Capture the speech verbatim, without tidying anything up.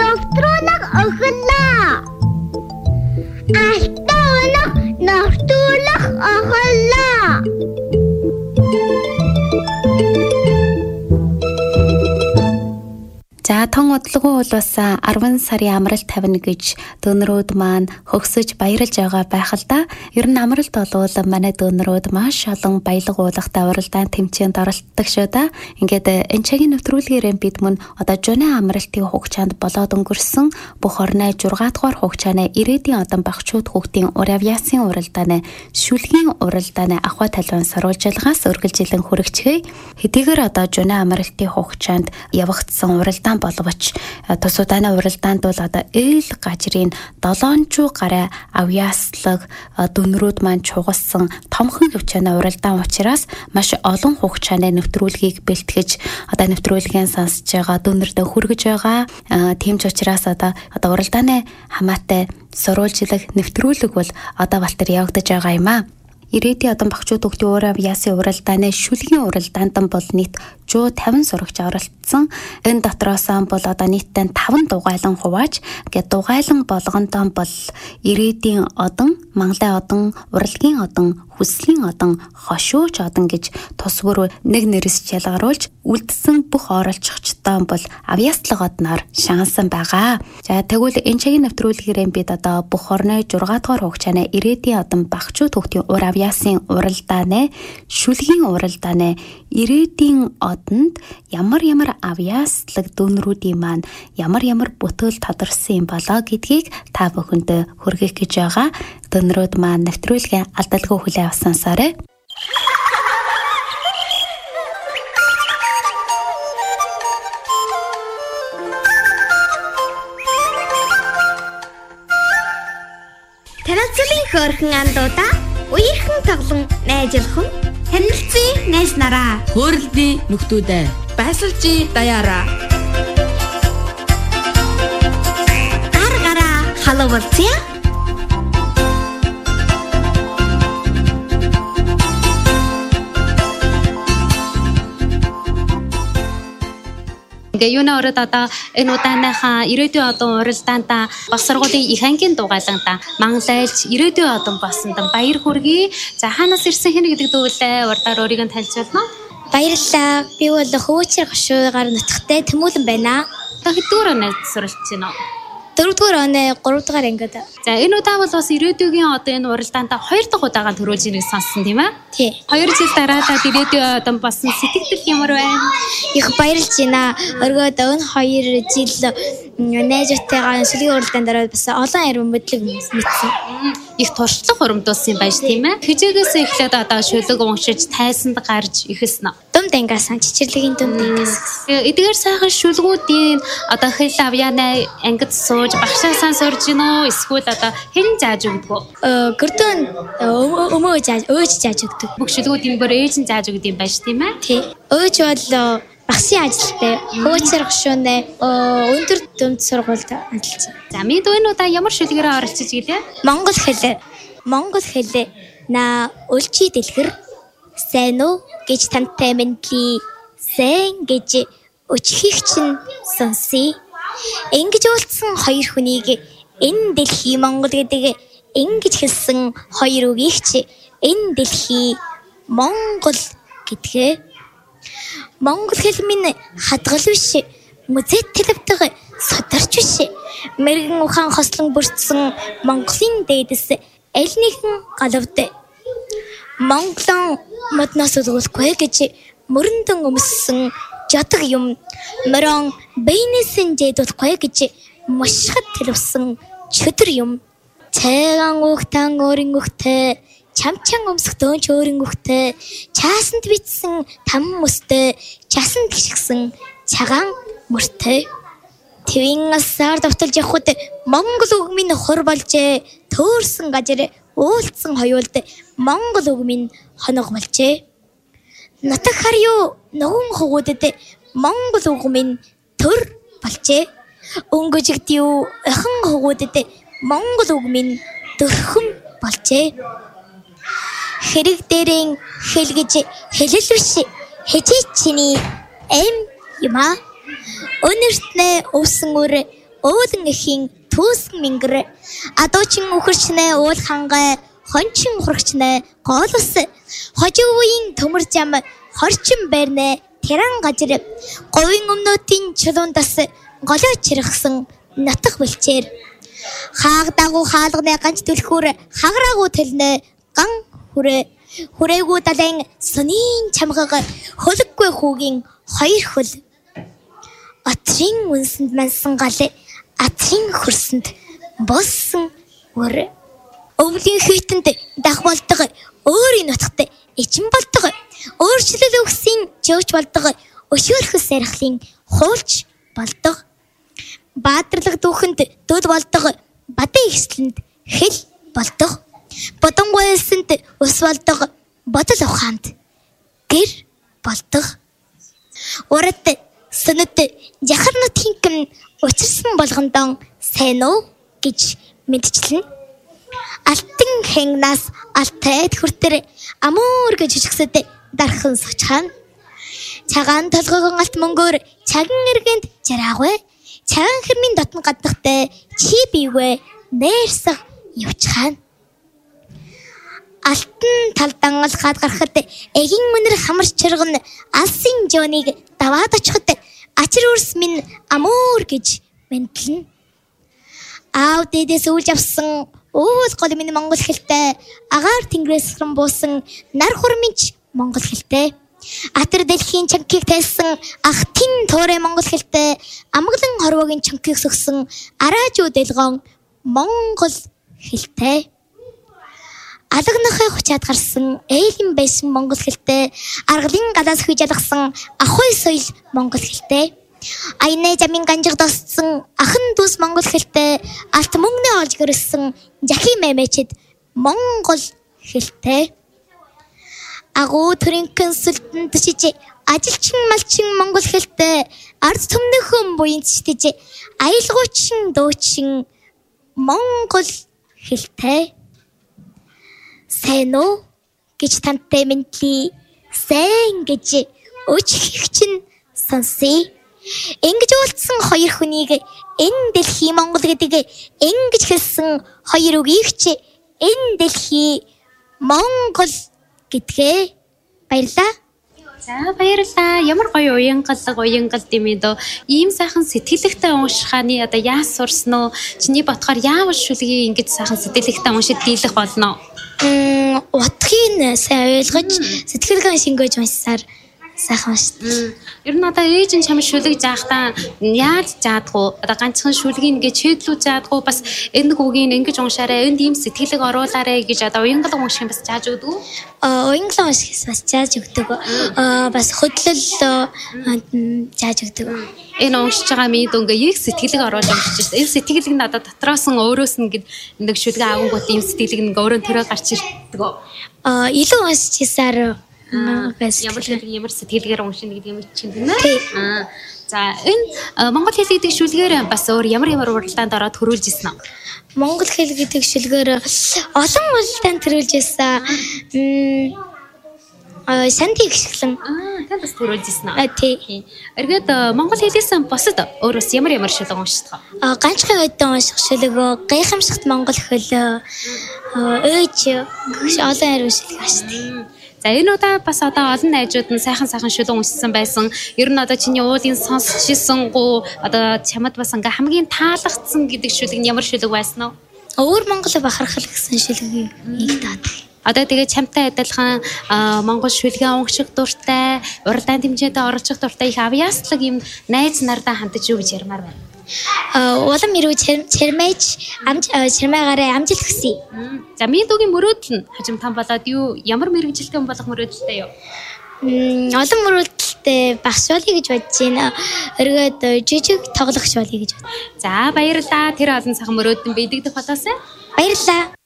Докторолог охлоо. Алтаанах нортуулах охлоо. За тон удалгүй бол бас арван сарын амралт тавина гэж дөнрүүд маань хөгсөж баярлж байгаа байх л да. Ер нь амралт болвол манай дөнрүүд маш олон баялаг уулахтай уралдаан тэмцээнд оролцдог шүү да. Ингээд энэ цагийн нэвтрүүлгээр бид мөн одоо жуны амралтын хугацаанд болоод өнгөрсөн бүх орны жургаат дугаар хугацааны ирээдүйн одан багчууд хүүхдийн ур авьяасын уралдааны шүлгийн уралдааны ахуй талбайн сурвалжилгаас үргэлжилэн хүрэгчгээ. Хэдийгээр одоо жуны амралтын хугацаанд явагдсан уралдаан боловч тусуудааны уралдаанд бол одоо ээл гажрын долоончуу гараа авьяаслаг дүнрүүд маань чугалсан томхон хөвчөний уралдаан учраас маш олон хугацааны нэвтрүүлгийг бэлтгэж одоо нэвтрүүлгийн сонсож байгаа дүнэрдээ хүргэж байгаа. Тийм ч учраас одоо одоо уралдааны хамаатай сурвалжлаг нэвтрүүлэг бол одоо балтар явагдаж байгаа юм аа. Ирээдүйн одан багчууд хүүхдийн ур авьяасын уралдааны шүлгийн уралдаанд бол нийт one hundred fifty сурагч оролцсон. Энэ дотроос бол одоо нийтдээ five дугайлан хувааж, гээд дугайлан болгондоо бол ирээдүйн одон, Монголын одон, урлагийн одон, хүслийн одон, хошууч одон гэж тусгүр нэг нэрэс ялгаруулж үлдсэн бүх оролцогчдоо бол авьяаслаг одноор шаансан байгаа. За тэгвэл энэ цагийн нэвтрүүлгээр бид одоо бүх орны жургаат дугаар хугацааны ирээдүйн одон багчууд хүүхдийн ур авьяасын уралдааны шүлгийн уралдааны ирээдүйн одонд ямар ямар авьяаслаг дүнрүүдийн маань ямар ямар бүтээл тодорсон юм болоо гэдгийг та бүхэндээ хүргэх гэж байгаа. Дүнрүүд маань нэвтрүүлгээ алдалгүй хүлээн авсансаарай. Танилцуулын хөөрхөн андуудаа уярхан тоглон найзлах нь танилцын найз нараа хөөрөлдний нөхдүүдээ байсалжи даяараа гар гараа халуулцъя. Тэгээ юуна ороод одоо энэ удааныхаа ирээдүйн одон уралдаанда баг сургуулийн их ангийн дугаалганда Монголайлж ирээдүйн одон болсон баяр хүргэе. За хаанаас ирсэн хэн гэдэг дүүлээ урдаар өөрийг нь танилцуулна. Баярлалаа. Би бол хөвчөр гашуугаар нутагтай Тэмүүлэн байна. Одоо хэдгээр оноо суралцж байна уу? дөрөвдүгээр оны гурав дахь ангид. За энэ удаа бол бас ирээдүйн одоо энэ уралдаанд хоёр дахь удаагаар төрүүлж ирэх сонсон тийм ээ? Тий. Хоёр жил дараалал ирээдүйн одон болсон сэтгэл ямар байна? Их баярлж байна. Өргөд өн хоёр жил найзтайгаа шүлгийн уралдаанд ороод бас олон ярим мэдлэг мэдсэн. Их туршлага хуримдуулсан байж тийм ээ? Хижээгээс эхлээд одоо шүлэг уншиж тайсанд гарч ихэсэн нь. Дүм дангасан чичирлийн дүм дангас. Эдгээр сайхан шүлгүүдийн одоо хэл авьяаны ангид сууж багшаасаа сурж гинөө эсвэл одоо хэн зааж өгдөг үү? Э гэрдэн өмөө зааж өөж зааж өгдөг. Бүх шүлгүүдийн бүр ээж нь зааж өгд юм байж тийм ээ? Тий. Өөж бол багшийн ажилтай хөөцөр гшүүнэ өндөр дүнд сургуульд ажилласан. За минь энэ удаа ямар шүлгээрээ оролцож гэлээ? Монгол хэл. Монгол хэл на өлчи дэлгэр сайн уу гэж тантай мэдлий. Сайн гэж өчхийг чинь сонсъё. Ингэж уулзсан хоёр хүнийг энэ дэлхий Монгол гэдэг ингэж хэлсэн хоёр үгийг чи энэ дэлхий Монгол гэдгээ. Монгол хэл минь хадгал биш, музейт төлөвдөг содарч биш. Мэргэн ухаан хослон бүрдсэн Монголын дээдэс аль нэгэн галавд. Монголон модноос үлгүүлэхгүй гэж мөрөндөн өмссөн жадаг юм. Мөрөн бэйнэсэн дэдүүлэхгүй гэж мушхад төлөвсөн чөдөр юм. Цайгаан уухтан өөрийн уухтай чамчан өмсөх дөөнч өөрийн уухтай чаасанд битсэн там мөстэй часанд гიშгсэн цагаан мөртэй твин асаар давталж явхад Монгол үг минь хор болжээ төөрсөн гажир уулцсан хоёулд Монгол үг минь хоног болжээ натах харьяу ногоон хогуудад Монгол үг минь төр болжээ өнгөжигдүү эхэн хогуудад Монгол үг минь дөрхөн болжээ хэрэг дээрэн хэлгэж хэлэл биш хижээ чиний эм юма өнөртнэ уусан үр өөдөн эхийн түүсгэн мингэр адуучин үхэрчнэ уул хангай хончин хурагчнэ голос хоживын төмөр зам хорчин байрнэ тэрэн гажир говийн өмнөдийн чулуундас голоо чирхсэн нотх бэлчээр хааг дагуу хаалганы ганц түлхүүр хагараагүй төлнө ган хүрээ хүрээгүй далайн сонин чамгаг хөлөггүй хүүгийн хоёр хөл атрин үнсэнд мансан гал атрин хөрсөнд болсон өр өвлийн хүйтэнд дах болдог өөрийн нутагт эчин болдог өөрчлөл өгсөн жөөч болдог өшөөрхөс ярихлын хуулч болдог баатарлаг дүүхэнд дөд болдог бадын ихслэнд хэл болдог бодонгойлсонд ус болдог бодол ухаанд гэр болдог урд сүнэд яхар нутгийн хэм учирсан болгондон сайн уу гэж мэдчихлэн алтан хэнгнаас алтай хүртэр амуур гэж жижигсэд дархан сочхан цагаан толгойгон алт мөнгөөр цаган эргэнд жараагүй цагаан хэрмийн дотн гадахтай чи бийвэ нэрсэх явчихаана алтан талдан ал гад гарахад эгин мөнөр хамарч чиргэн алсын жоныг даваад очиход ачир үрс минь амуур гэж мэнтлэн аав дэдээс үлж авсан уул гол минь монгол хэлтэй агаар тэнгэрээс храм буусан нар хурминч монгол хэлтэй атар дэлхийн чанкийг тайлсан ах тин туурай монгол хэлтэй амглан хорвогийн чанкийг сөгсөн араажуу дэлгон монгол хэлтэй алагнахыг хүчаад гарсан ээлэн байсан монгол хэлтэй аргалын гадаас хүйж алгасан ахуй соёл монгол хэлтэй айнэ замын ганжиг досцсон ахан дүүс монгол хэлтэй алт мөнгнө олж гэрсэн жахи мэмэчэд монгол хэлтэй агуу төринхэн сүлтэн төшиж ажилчин малчин монгол хэлтэй ард төмнөхөн буян читэж аялгуучин дуучин монгол хэлтэй сайн уу гэж тантай мэдлээ сайн гэж өчхөх чинь сонсъё ингэж уулзсан хоёр хүнийг энэ дэлхий монгол гэдэг ингэж хэлсэн хоёр үгийг чи энэ дэлхий монгол гэдгээ баярлаа. За баярлалаа. Ямар гоё уянгалаг уянгал димэдөө ийм сайхан сэтгэлэгтэй уншихааны одоо яас сурсан уу? Чиний бодохоор яавал шүлгийг ингэж сайхан сэтгэлэгтэй уншиж дийлэх болно уу? Мм утгыг сайн ойлгож сэтгэлгээ шингээж уншсаар сайхан шүү. Ер нь одоо ээж нь чамд шүлэг заахтаа яаж заадгүй одоо ганцхан шүлгийг ингээд чийдлүү заадгүй бас энэ хүүгийн ингэж уншаарай энд ийм сэтгэлэг оруулаарай гэж одоо уянгал унших юм бас зааж өгдөг үү? Аа уянгал уншихс бас зааж өгдөг. Аа бас хөдлөл зааж өгдөг. Энэ уншиж байгаа минь дөнгө их сэтгэлэг оруулж уншиж байна. Энэ сэтгэлэг нь одоо дотроос нь өөрөөс нь гээд нэг шүлэг авангууд ийм сэтгэлэг нэг өөрөө төрөө гарч ирдэг. Аа илүү уншиж хийсаар ямар ямар сэтгэлгээр уншина гэдэг юм чинь тийм ээ. Аа. За энэ монгол хэл гэдэг шүлгээр бас өөр ямар ямар уралдаанд ороод хөрүүлж ирсэн үү? Монгол хэл гэдэг шүлгээр олон уралдаанд төрүүлж ирсэн. Мм а сандик шиглэн. Аа, та бас төрүүлж ирсэн үү? А тий. Эргээд монгол хэлээс босод өөрөөс ямар ямар шүлэг уншдаг вэ? А ганцхан өдөө унших шүлэг гайхамшигт монгол хэл өөж гүш олон яруу шүлэг ашигтай. За энэ удаа бас одоо олон найзууд нь сайхан сайхан шүлэг уншсан байсан. Ер нь одоо чиний уулын сонсчихсан гоо одоо чамд бас ингээ хамгийн таалагдсан гэдэг шүлэг нь ямар шүлэг байсан уу? Өөр монгол бахархал гэсэн шүлгийг нэг таадаг. Одоо тэгээ чамтай адилхан монгол шүлгээ унших дуртай, уралдаан тэмцээндээ оролцох дуртай их авьяаслаг юм найз нардаа хандаж юу гэж ярмаар байна. Улам ирүү чирмэж амж чирмээгараа амжилт хүсье. За минь дүүгийн мөрөөдөл нь хажим том болоод юу ямар мэрэгжилтэй хүн болох мөрөөдөлтэй юу? Мм олон мөрөөдөлтэй багш болъё гэж бодож байна. Өргөд жижиг тоглогч болъё гэж бод. За баярлалаа. Тэр олон сайхан мөрөөдөл бийдэгдэх болоосай. Баярлалаа.